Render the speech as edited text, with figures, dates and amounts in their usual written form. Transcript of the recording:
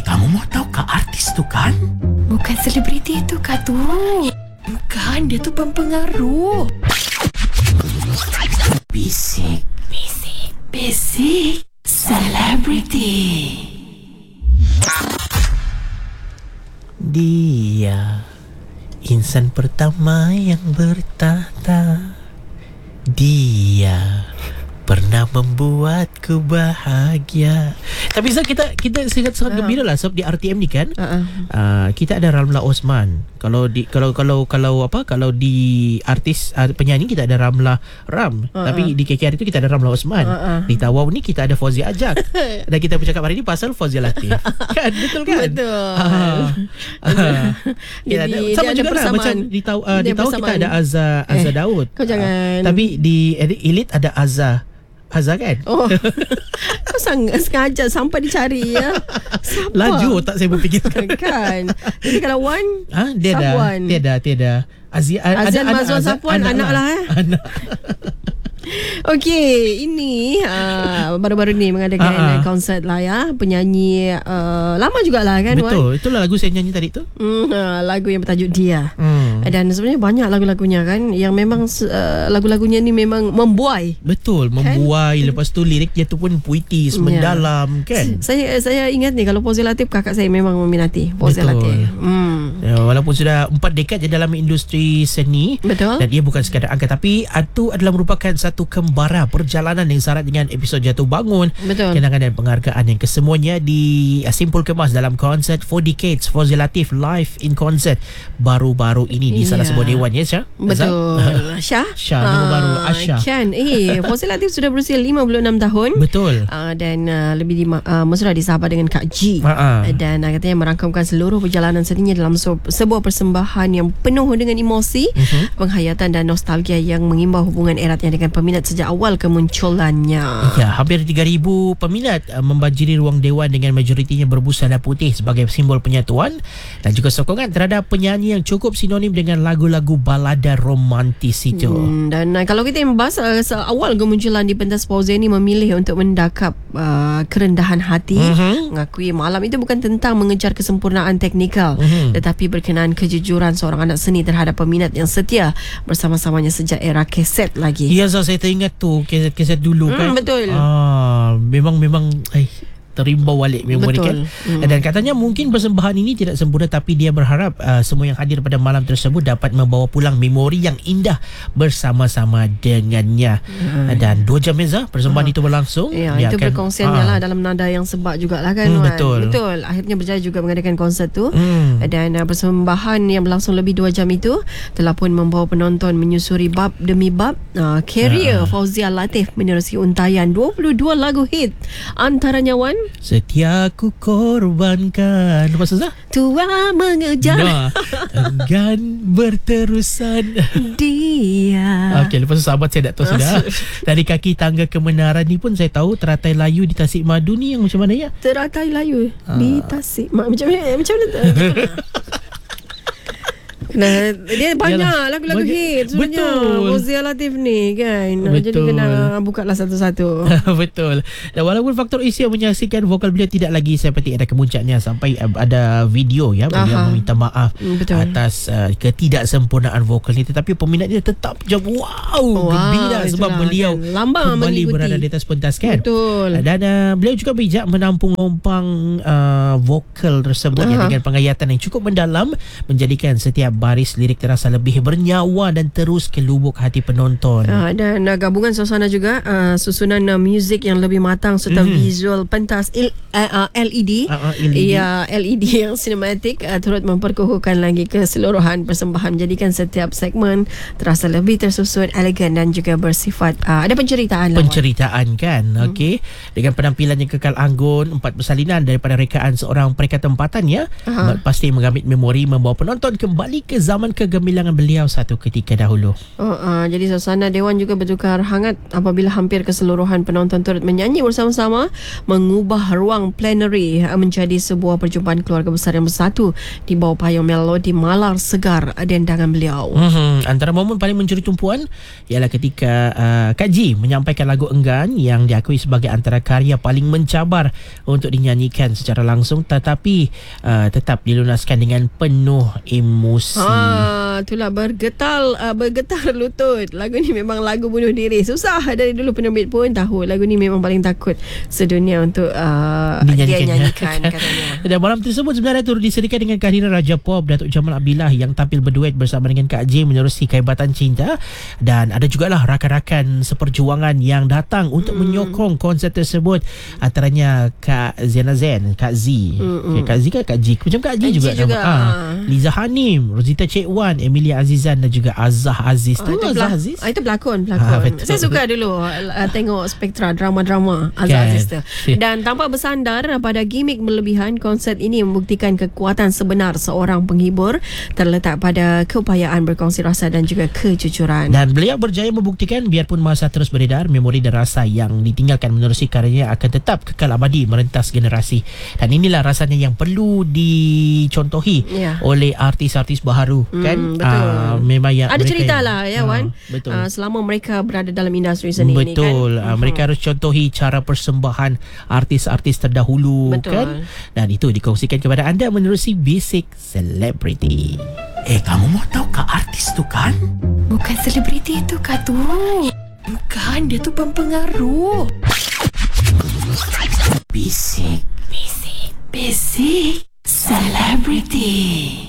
kamu mau tahu ke artis tu kan? Bukan selebriti tu kah tu? Bukan, dia tu pempengaruh. Bisik selebriti. Dia insan pertama yang bertahta. Dia pernah membuatku bahagia. Tapi Zah, kita sangat gembira lah sebab di RTM ni kan kita ada Ramla Osman. Kalau di artis penyanyi kita ada Ramla Ram. Tapi di KKR itu kita ada Ramla Osman. Di Tawau ni kita ada Fauzia Ajak. Dan kita bercakap hari ni pasal Fauzia Latif. Kan betul kan? Betul. Jadi sama juga lah macam di Tawau kita ada Azza Daud. Kau jangan. Tapi di Elite ada Azza kan? Oh. Kau sengaja sampai dicari ya. Siapa? Laju otak saya berfikirkan. Kan. Jadi kalau Wan, Tiada. Azian Mazwan Safwan anak lah. Anak. Okey, ini baru-baru ni mengadakan konsert lah ya. Penyanyi lama jugalah kan. Betul, itulah lagu saya nyanyi tadi tu. Lagu yang bertajuk Dia. Dan sebenarnya banyak lagu-lagunya kan yang memang lagu-lagunya ni memang membuai. Betul, membuai kan? Lepas tu liriknya tu pun puitis, mendalam kan. Saya ingat ni kalau Fauzia Latif, kakak saya memang meminati Fauzia Latif. Walaupun sudah 4 dekad je dalam industri seni. Betul. Dan dia bukan sekadar angkat, tapi itu adalah merupakan satu kembara perjalanan yang syarat dengan episod Jatuh Bangun. Betul. Kenangan dan penghargaan yang kesemuanya simpul kemas dalam konsert 4 Decades Fauzia Latif live in concert baru-baru ini di salah sebuah dewan ya Syah. Betul. Syah nama baru Asha. Kan. Fauzia Latif sudah berusia 56 tahun. Betul. Dan lebih mesra disahabat dengan Kak G. Dan katanya merangkumkan seluruh perjalanan seninya dalam sebuah persembahan yang penuh dengan emosi, penghayatan dan nostalgia yang mengimbau hubungan eratnya dengan peminat sejak awal kemunculannya. Ya, hampir 3,000 peminat membanjiri ruang dewan dengan majoritinya berbusana putih sebagai simbol penyatuan dan juga sokongan terhadap penyanyi yang cukup sinonim dengan lagu-lagu balada romantis itu. Dan kalau kita membahas awal kemunculan di pentas Fauzia ni memilih untuk mendakap kerendahan hati, mengakui malam itu bukan tentang mengejar kesempurnaan teknikal, tetapi berkenaan kejujuran seorang anak seni terhadap peminat yang setia bersama-samanya sejak era kaset lagi. Ya, saya teringat tu kaset dulu kan. Betul. Memang terimbau balik memori kan. Dan katanya mungkin persembahan ini tidak sempurna, tapi dia berharap semua yang hadir pada malam tersebut dapat membawa pulang memori yang indah bersama-sama dengannya. Dan 2 jam persembahan itu berlangsung. Itu berkongsiannya lah dalam nada yang sebab jugalah kan. Betul. Akhirnya berjaya juga mengadakan konsert tu. Dan persembahan yang berlangsung lebih 2 jam itu telah pun membawa penonton menyusuri bab demi bab karier Fauzia Latif menerusi untayan 22 lagu hit, antaranya Setia Ku Korbankan. Lepas tu Tua Mengejar, enggan berterusan Dia. Okey, lepas tu sahabat saya dah tahu sudah. Dari kaki tangga kebenaran ni pun saya tahu Teratai Layu di Tasikmadu ni yang macam mana ya? Teratai Layu di Tasikmadu macam mana? Dia banyak lagu-lagu hit sebenarnya Fauzia Latif ni kan. Jadi kena buka lah satu-satu. Betul. Dan walaupun faktor usia menyaksikan vokal beliau tidak lagi seperti ada kemuncaknya, sampai ada video ya beliau meminta maaf atas ketidaksempurnaan vokal ni, tetapi peminat dia tetap gembira sebab beliau lambang kembali mengikuti berada di atas pentas kan. Betul. Dan beliau juga bijak menampung lompang vokal tersebut dengan penghayatan yang cukup mendalam, menjadikan setiap baris lirik terasa lebih bernyawa dan terus ke lubuk hati penonton. Dan gabungan suasana juga, susunan muzik yang lebih matang serta visual pentas LED. LED yang sinematik turut memperkukuhkan lagi keseluruhan persembahan, menjadikan setiap segmen terasa lebih tersusun, elegan dan juga bersifat ada penceritaan kan. Okey, dengan penampilan yang kekal anggun, 4 persalinan daripada rekaan seorang perekat tempatan ya, pasti mengambil memori, membawa penonton kembali ke ke zaman kegemilangan beliau satu ketika dahulu. Jadi suasana Dewan juga bertukar hangat apabila hampir keseluruhan penonton turut menyanyi bersama-sama, mengubah ruang plenary menjadi sebuah perjumpaan keluarga besar yang bersatu di bawah payung melodi malar segar dendangan beliau. Antara momen paling mencuri tumpuan ialah ketika Kak G menyampaikan lagu Enggan yang diakui sebagai antara karya paling mencabar untuk dinyanyikan secara langsung, tetapi tetap dilunaskan dengan penuh emosi. Itulah bergetar lutut. Lagu ni memang lagu bunuh diri. Susah, dari dulu penerbit pun tahu lagu ni memang paling takut sedunia untuk dia nyanyikan katanya. Dan malam tersebut sebenarnya turut disediakan dengan kehadiran Raja Pop Datuk Jamal Abdillah yang tampil berduet bersama dengan Kak J menerusi Kehebatan Cinta, dan ada jugalah rakan-rakan seperjuangan yang datang untuk menyokong konsert tersebut, antaranya Kak Zena Zen, Kak Z, Kak Z kan Kak J, macam Kak J juga, Liza Hanim, Rosita Cik Wan, Emilia Azizan dan juga Azah Aziz. Azah Aziz? Itu pelakon. Saya suka dulu tengok spektra drama-drama Azah Aziz tu. Dan tanpa bersandar pada gimmick berlebihan, konsert ini membuktikan kekuatan sebenar seorang penghibur terletak pada keupayaan berkongsi rasa dan juga kejujuran. Dan beliau berjaya membuktikan biarpun masa terus beredar, memori dan rasa yang ditinggalkan menerusi karyanya akan tetap kekal abadi merentas generasi. Dan inilah rasanya yang perlu dicontohi oleh artis-artis baharu, kan? Betul. Memang yang ada cerita lah ya, Wan. Selama mereka berada dalam industri seni ini, kan? Betul. Mereka harus contohi cara persembahan artis-artis terdahulu, kan? Dan itu dikongsikan kepada anda menerusi Basic Celebrity. Kamu mau tahu ke artis tu kan? Bukan selebriti itu Kak tu. Bukan, dia tu pempengaruh. Basic Celebrity.